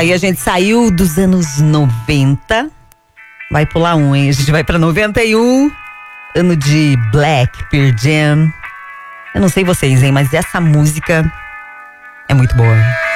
Aí a gente saiu dos anos 90. Vai pular um, hein? A gente vai pra 91. Ano de Black, Pearl Jam. Eu não sei vocês, hein? Mas essa música é muito boa.